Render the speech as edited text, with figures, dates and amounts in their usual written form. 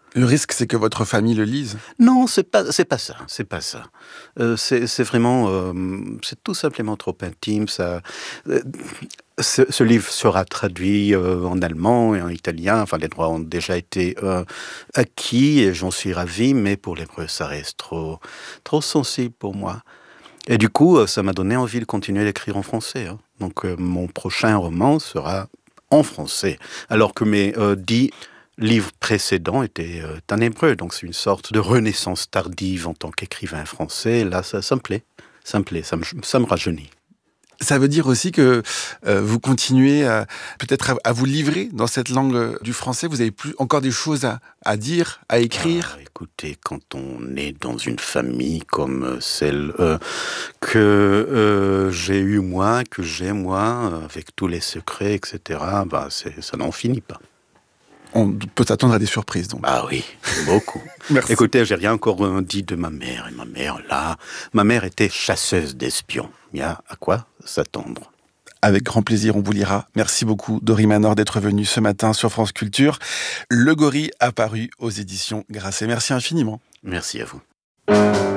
Le risque, c'est que votre famille le lise? Non, c'est pas ça. C'est vraiment, c'est tout simplement trop intime. Heu, ce livre sera traduit, en allemand et en italien. Enfin, les droits ont déjà été, acquis et j'en suis ravi, mais pour l'hébreu, ça reste trop sensible pour moi. Et du coup, ça m'a donné envie de continuer d'écrire en français, hein. Donc, mon prochain roman sera en français, alors que mes, 10 livres précédents étaient, en hébreu. Donc c'est une sorte de renaissance tardive en tant qu'écrivain français. Là, ça me plaît, ça me rajeunit. Ça veut dire aussi que vous continuez peut-être à vous livrer dans cette langue du français. Vous avez plus encore des choses à dire, à écrire. Ah, écoutez, quand on est dans une famille comme, celle, que, j'ai eue moi, que j'ai moi, avec tous les secrets et cetera, bah, ça n'en finit pas. On peut s'attendre à des surprises, donc. Ah oui, beaucoup. Merci. Écoutez, j'ai rien encore, dit de ma mère. Et ma mère était chasseuse d'espions. Il y a à quoi s'attendre. Avec grand plaisir, on vous lira. Merci beaucoup, Dory Manor, d'être venu ce matin sur France Culture. Le Gorille a paru aux éditions Grasset. Merci infiniment. Merci à vous.